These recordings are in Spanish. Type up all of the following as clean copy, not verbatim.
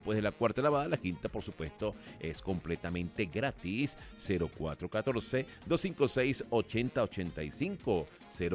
Después de la cuarta lavada, la quinta, por supuesto, es completamente gratis. 0414-256-8085.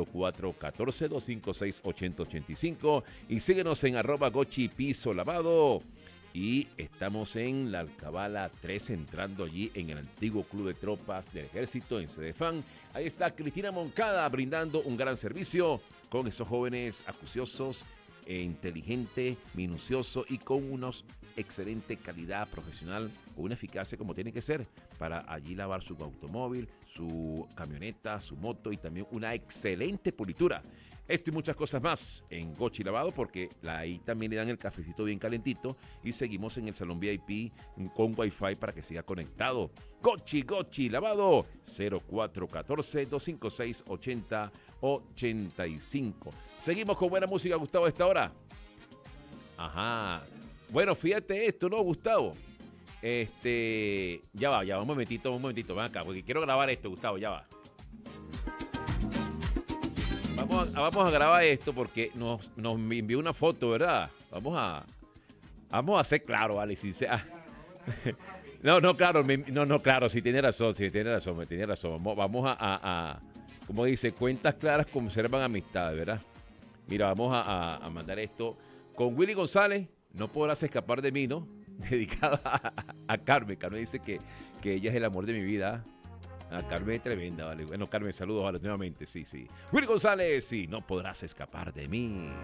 0414-256-8085. Y síguenos en @Gochi Piso Lavado. Y estamos en la Alcabala 3, entrando allí en el antiguo Club de Tropas del Ejército, en Cedefán. Ahí está Cristina Moncada brindando un gran servicio con esos jóvenes acuciosos, inteligente, minucioso y con unos excelente calidad profesional, con una eficacia como tiene que ser para allí lavar su automóvil, su camioneta, su moto y también una excelente pulitura. Esto y muchas cosas más en Gochi Lavado, porque ahí también le dan el cafecito bien calentito y seguimos en el salón VIP con Wi-Fi para que siga conectado. Gochi Lavado, 0414-256-8085. Seguimos con buena música, Gustavo, a esta hora. Ajá. Bueno, fíjate esto, ¿no, Gustavo? Ya va, un momentito, ven acá, porque quiero grabar esto, Gustavo, ya va. Vamos a grabar esto porque nos envió una foto, ¿verdad? Vamos a ser claro, vale, No, claro, sí tiene razón. Vamos a como dice, cuentas claras conservan amistad, ¿verdad? Mira, vamos a mandar esto con Willy González, No podrás escapar de mí, ¿no? Dedicada a Carmen. Carmen dice que ella es el amor de mi vida. Carmen es tremenda, vale. Bueno, Carmen, saludos, vale, nuevamente, sí. Willy González, sí, No podrás escapar de mí.